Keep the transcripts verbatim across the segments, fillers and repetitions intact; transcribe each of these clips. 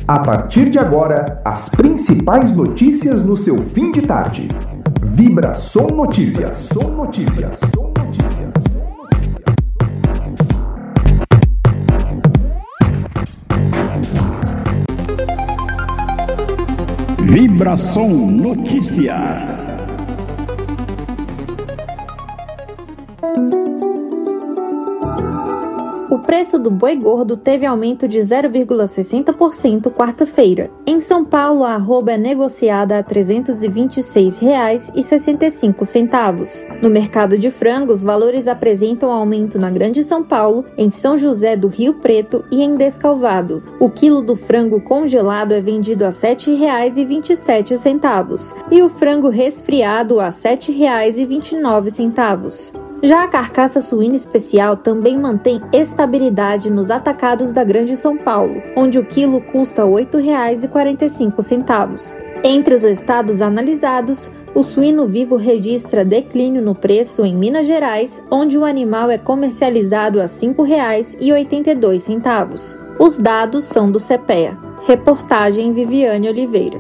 A partir de agora, as principais notícias no seu fim de tarde. Vibração Notícias. Som Notícias. Som Notícias. Vibração Notícia. O preço do boi gordo teve aumento de zero vírgula sessenta por cento quarta-feira. Em São Paulo, a arroba é negociada a trezentos e vinte e seis reais e sessenta e cinco centavos. No mercado de frangos, valores apresentam aumento na Grande São Paulo, em São José do Rio Preto e em Descalvado. O quilo do frango congelado é vendido a sete reais e vinte e sete centavos e o frango resfriado a sete reais e vinte e nove centavos. Já a carcaça suína especial também mantém estabilidade nos atacados da Grande São Paulo, onde o quilo custa oito reais e quarenta e cinco centavos. Entre os estados analisados, o suíno vivo registra declínio no preço em Minas Gerais, onde o animal é comercializado a cinco reais e oitenta e dois centavos. Os dados são do CEPEA. Reportagem Viviane Oliveira.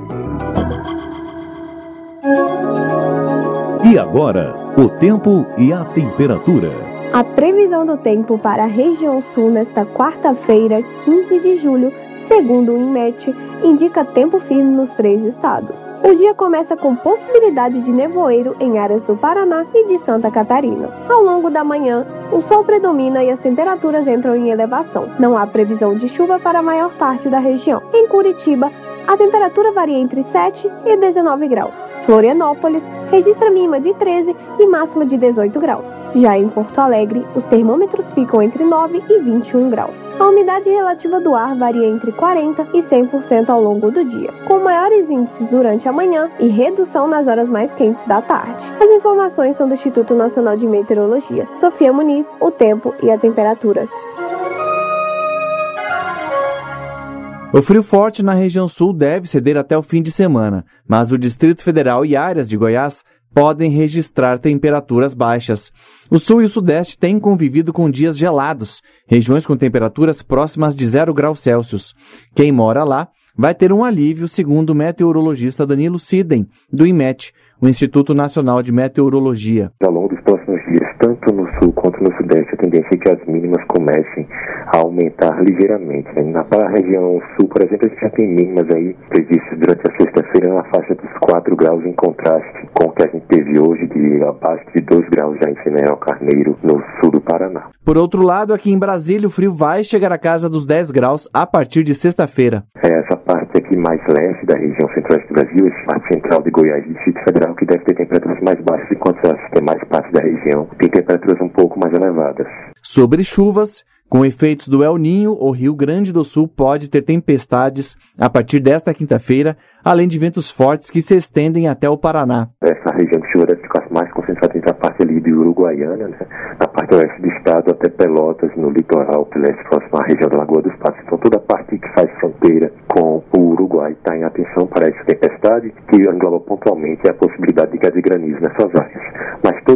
E agora, o tempo e a temperatura. A previsão do tempo para a região sul nesta quarta-feira, quinze de julho, segundo o INMET, indica tempo firme nos três estados. O dia começa com possibilidade de nevoeiro em áreas do Paraná e de Santa Catarina. Ao longo da manhã, o sol predomina e as temperaturas entram em elevação. Não há previsão de chuva para a maior parte da região. Em Curitiba, a temperatura varia entre sete e dezenove graus. Florianópolis registra mínima de treze e máxima de dezoito graus. Já em Porto Alegre, os termômetros ficam entre nove e vinte e um graus. A umidade relativa do ar varia entre quarenta por cento e cem por cento ao longo do dia, com maiores índices durante a manhã e redução nas horas mais quentes da tarde. As informações são do Instituto Nacional de Meteorologia. Sofia Muniz, o tempo e a temperatura. O frio forte na região sul deve ceder até o fim de semana, mas o Distrito Federal e áreas de Goiás podem registrar temperaturas baixas. O sul e o sudeste têm convivido com dias gelados, regiões com temperaturas próximas de zero graus Celsius. Quem mora lá vai ter um alívio, segundo o meteorologista Danilo Sidem, do INMET, o Instituto Nacional de Meteorologia. Ao longo dos próximos dias, tanto no sul quanto no sudeste, a tendência é que as mínimas comecem a aumentar ligeiramente. Na para a região sul, por exemplo, a gente já tem mínimas aí previstas durante a sexta-feira na faixa dos quatro graus, em contraste com o que a gente teve hoje, de abaixo de dois graus já em General Carneiro, no sul do Paraná. Por outro lado, aqui em Brasília, o frio vai chegar à casa dos dez graus a partir de sexta-feira. É essa parte aqui mais leste da região centro-oeste do Brasil, essa parte central de Goiás e Distrito Federal, que deve ter temperaturas mais baixas, enquanto as demais partes da região têm temperaturas um pouco mais elevadas. Sobre chuvas, com efeitos do El Ninho, o Rio Grande do Sul pode ter tempestades a partir desta quinta-feira, além de ventos fortes que se estendem até o Paraná. Essa região de chuva deve ficar mais concentrada entre a parte ali de Uruguaiana, né? Na parte oeste do estado até Pelotas, no litoral leste, próximo à região da Lagoa dos Patos. Então toda a parte que faz fronteira com o Uruguai está em atenção para essa tempestade, que engloba pontualmente a possibilidade de queda de granizo nessas áreas. Mas todo